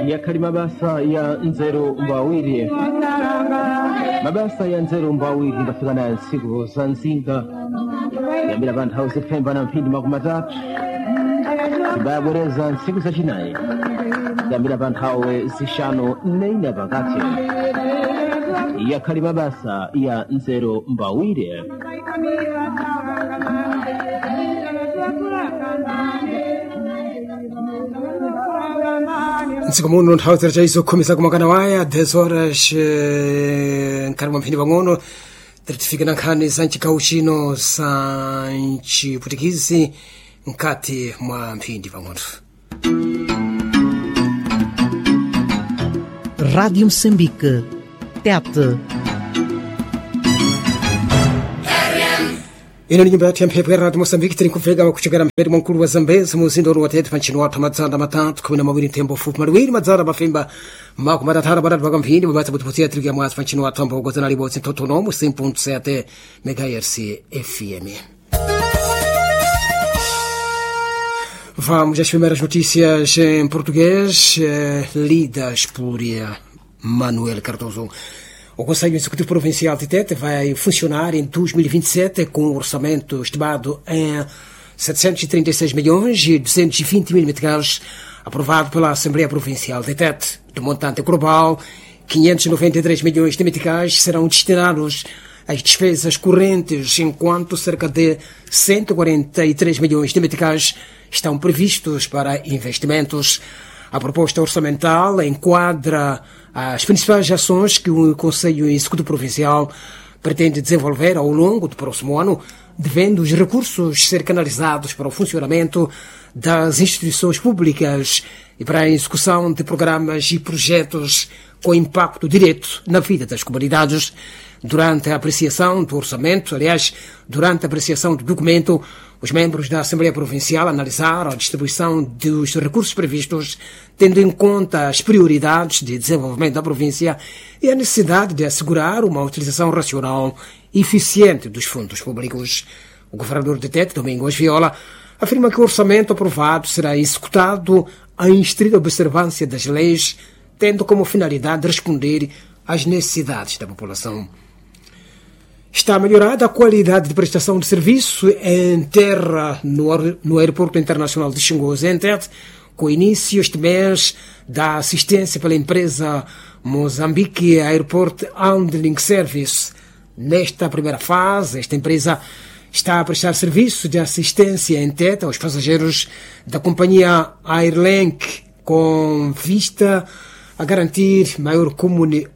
yakali mabasa ya nzeru mbawiri mabasa ya nzeru mbawiri ndafika na nsiku za nzinga yambira bantu house pemba na mpindi makumatatu bayabwereza nsiku za chinayi yambira bantu hawe zishano neina pakati yakali mabasa ya nzeru mbawiri nsiku muno nthawi zaizokhomesa kumakana waya 10 horas nkali mwa mphindi pang'ono tifika na nkhani za mchigawo chino za mchiputikizi mkati mwa mphindi pang'ono. Rádio Moçambique, TET. ino ni nyumba yathu ya mphepo ya Radio Moçambique tiri kufika kuchokera mbere mwa mkulu wa Zambezi muzinda wa Tete panchino wathu madzana matatu 12 ntembo fupi maliwiri madzana mafimba makumatatara badatu paka mphindi mabasa butiputia tiri ya mwathu panchino wathu ambogozana libotsi ntotonomu 100.7 MHz FM. Vamos às primeiras notícias em português, lidas por Manuel Cardoso. O Conselho Executivo Provincial de Tete vai funcionar em 2027 com um orçamento estimado em 736 milhões e 220 mil meticais, aprovado pela Assembleia Provincial de Tete. Do montante global, 593 milhões de meticais serão destinados às despesas correntes, enquanto cerca de 143 milhões de meticais estão previstos para investimentos. A proposta orçamental enquadra as principais ações que o Conselho Executivo Provincial pretende desenvolver ao longo do próximo ano, devendo os recursos ser canalizados para o funcionamento das instituições públicas e para a execução de programas e projetos com impacto direto na vida das comunidades. Durante a apreciação do orçamento, durante a apreciação do documento, os membros da Assembleia Provincial analisaram a distribuição dos recursos previstos, tendo em conta as prioridades de desenvolvimento da província e a necessidade de assegurar uma utilização racional e eficiente dos fundos públicos. O governador de Tete, Domingos Viola, afirma que o orçamento aprovado será executado em estrita observância das leis, tendo como finalidade responder às necessidades da população. Está melhorada a qualidade de prestação de serviço em terra no Aeroporto Internacional de Xingoze, em Tete, com o início este mês da assistência pela empresa Moçambique Airport Handling Service. Nesta primeira fase, esta empresa está a prestar serviço de assistência em Tete aos passageiros da companhia Airlink, com vista a garantir maior comodidade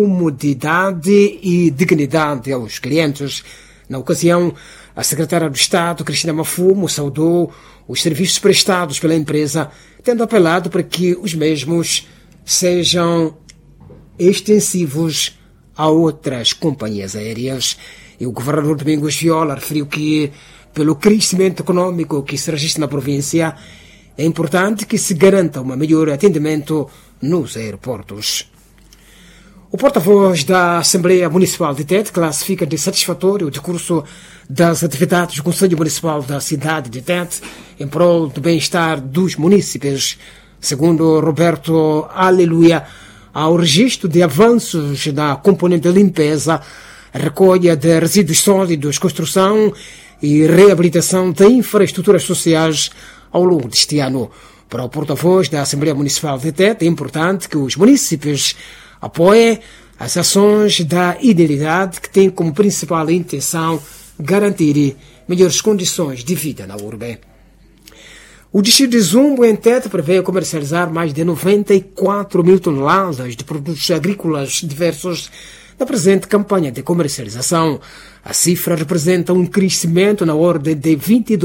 e dignidade aos clientes. Na ocasião, a secretária do Estado, Cristina Mafumo, saudou os serviços prestados pela empresa, tendo apelado para que os mesmos sejam extensivos a outras companhias aéreas. E o governador Domingos Viola referiu que, pelo crescimento econômico que se registra na província, é importante que se garanta um melhor atendimento nos aeroportos. O porta-voz da Assembleia Municipal de Tete classifica de satisfatório o decurso das atividades do Conselho Municipal da cidade de Tete em prol do bem-estar dos munícipes. Segundo Roberto Aleluia, ao registro de avanços na componente de limpeza, recolha de resíduos sólidos, construção e reabilitação de infraestruturas sociais ao longo deste ano. Para o porta-voz da Assembleia Municipal de Tete, é importante que os munícipes apoiem as ações da idealidade que tem como principal intenção garantir melhores condições de vida na urbe. O distrito de Zumbo, em Tete, prevê comercializar mais de 94 mil toneladas de produtos agrícolas diversos na presente campanha de comercialização. A cifra representa um crescimento na ordem de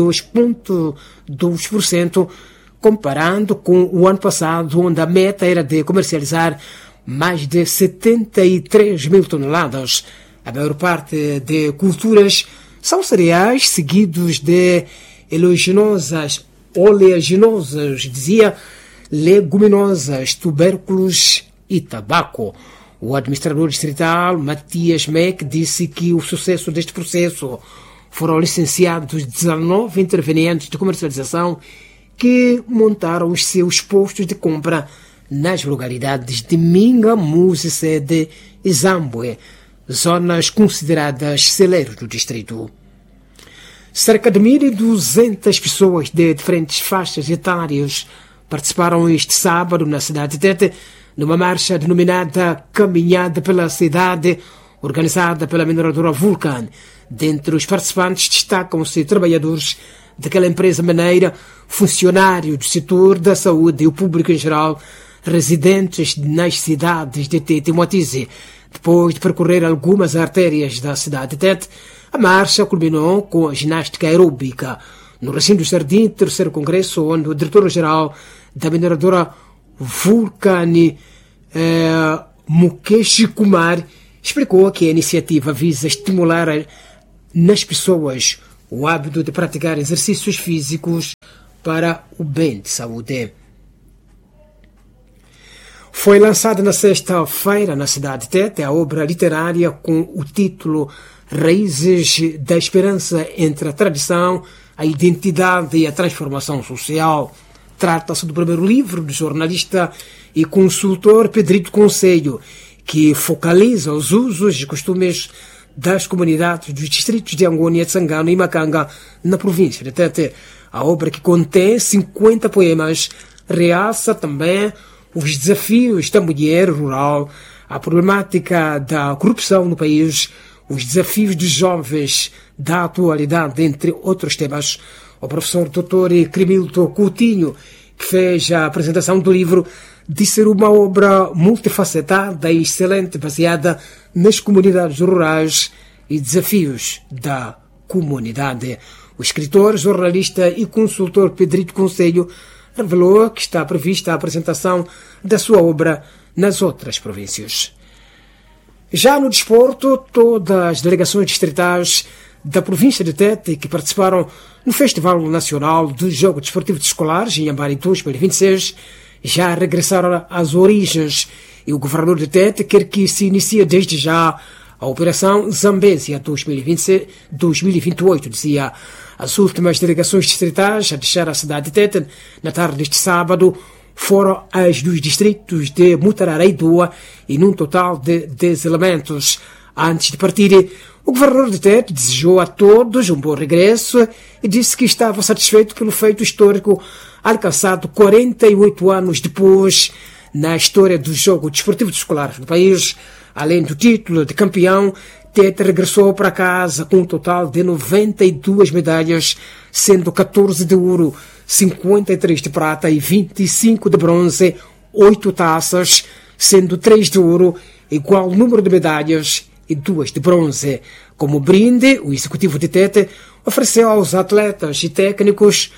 22,2%, comparando com o ano passado, onde a meta era de comercializar mais de 73 mil toneladas. A maior parte de culturas são cereais, seguidos de oleaginosas, leguminosas, tubérculos e tabaco. O administrador distrital, Matias Meck, disse que o sucesso deste processo foram licenciados 19 intervenientes de comercialização que montaram os seus postos de compra nas localidades de Minga, Musi, Sede e Zambue, zonas consideradas celeiros do distrito. Cerca de 1.200 pessoas de diferentes faixas etárias participaram este sábado na cidade de Tete numa marcha denominada Caminhada pela Cidade, organizada pela mineradora Vulcan. Dentre os participantes destacam-se trabalhadores daquela empresa mineira, funcionários do setor da saúde e o público em geral, residentes nas cidades de Tete e Moatize. Depois de percorrer algumas artérias da cidade de Tete, a marcha culminou com a ginástica aeróbica no recinto do Jardim, terceiro congresso, onde o diretor-geral da mineradora Vulcan, Mukesh Kumar, explicou que a iniciativa visa estimular nas pessoas o hábito de praticar exercícios físicos para o bem de saúde. Foi lançada na sexta-feira na cidade de Tete a obra literária com o título Raízes da Esperança entre a Tradição, a Identidade e a Transformação Social. Trata-se do primeiro livro do jornalista e consultor Pedrito Conselho, que focaliza os usos e costumes das comunidades dos distritos de Angônia, Tsangano e Macanga, na província de Tete. A obra, que contém 50 poemas, realça também os desafios da mulher rural, a problemática da corrupção no país, os desafios dos jovens da atualidade, entre outros temas. O professor Dr. Crimilto Coutinho, que fez a apresentação do livro, disse ser uma obra multifacetada e excelente, baseada nas comunidades rurais e desafios da comunidade. O escritor, jornalista e consultor Pedrito Conselho revelou que está prevista a apresentação da sua obra nas outras províncias. Já no desporto, todas as delegações distritais da província de Tete que participaram no Festival Nacional dos Jogos Desportivos Escolares em Ambari 2026 já regressaram às origens, e o governador de Tete quer que se inicie desde já a Operação Zambésia 2028, dizia. As últimas delegações distritais a deixar a cidade de Tete na tarde deste sábado foram as dos distritos de Mutarara e Dua, e num total de 10 elementos. Antes de partir, o governador de Tete desejou a todos um bom regresso e disse que estava satisfeito pelo feito histórico alcançado 48 anos depois na história dos Jogos Desportivos Escolares do país. Além do título de campeão, Tete regressou para casa com um total de 92 medalhas, sendo 14 de ouro, 53 de prata e 25 de bronze, 8 taças, sendo 3 de ouro, igual número de medalhas e 2 de bronze. Como brinde, o executivo de Tete ofereceu aos atletas e técnicos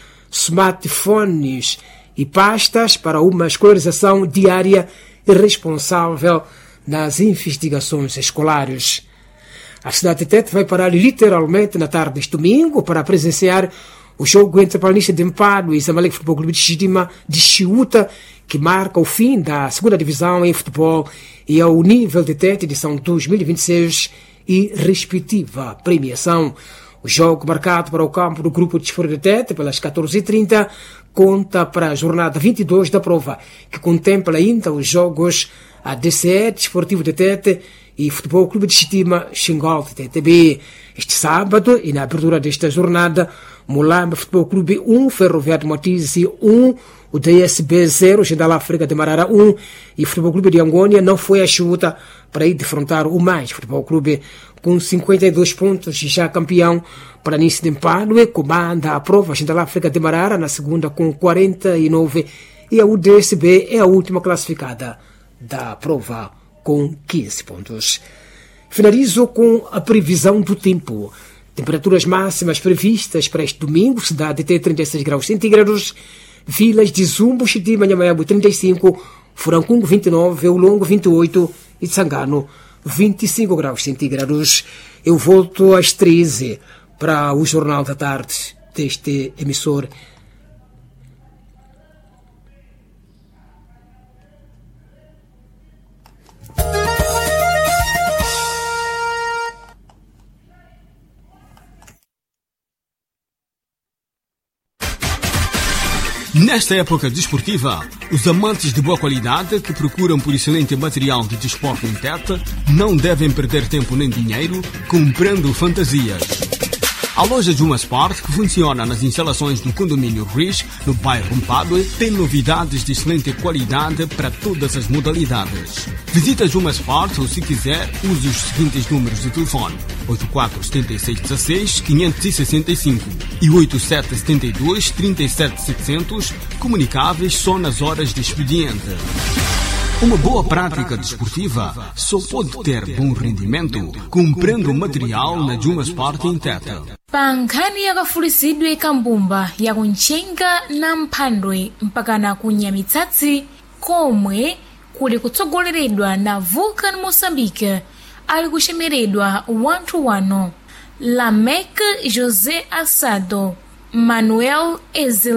smartphones e pastas para uma escolarização diária e responsável nas investigações escolares. A cidade de Tete vai parar literalmente na tarde deste domingo para presenciar o jogo entre a Planície de Mpado e Zamalek Futebol Clube de Chiuta, que marca o fim da segunda divisão em futebol e ao nível de Tete edição 2026 e respectiva premiação. O jogo, marcado para o campo do Grupo de Desporto de Tete pelas 14h30, conta para a jornada 22 da prova, que contempla ainda os jogos a DCE Desportivo de Tete e Futebol Clube de Chitima Xingol de TTB. Este sábado, e na abertura desta jornada, Mulamba Futebol Clube 1, Ferroviário de Moatize 1, o DSB 0, Gendal África de Marara 1 e o Futebol Clube de Angônia não foi a chuta para ir defrontar o Mais Futebol Clube com 52 pontos e já campeão. Para Planície de Mpado comanda a prova Gendal África de Marara na segunda com 49 e a UDSB é a última classificada da prova com 15 pontos. Finalizo com a previsão do tempo. Temperaturas máximas previstas para este domingo: cidade de 36 graus centígrados, vilas de Zumbo, Chitima, Nhamayabu 35, Furancungo 29, Eulongo 28 e Tsangano 25 graus centígrados. Eu volto às 13 para o Jornal da Tarde deste emissor. Na Nesta época desportiva, os amantes de boa qualidade que procuram por excelente material de desporto em Tete não devem perder tempo nem dinheiro comprando fantasias. A loja Juma Sport, que funciona nas instalações do condomínio Riz, no bairro Mpadue, tem novidades de excelente qualidade para todas as modalidades. Visita Juma Sport ou, se quiser, use os seguintes números de telefone: 847616-565 e 8772-37700, comunicáveis só nas horas de expediente. Uma boa prática desportiva só pode ter bom rendimento comprando material na Juma Sport em Tete. Pankhani yakafulisidwe kambumba yakunchenga na mphandwe mpaka na kunyamitsatsi komwe kuli kutsogoleredwa na Vulcan Moçambique ali kuchemeredwa wanthu wano Lamek José Assado, Manuel Ezel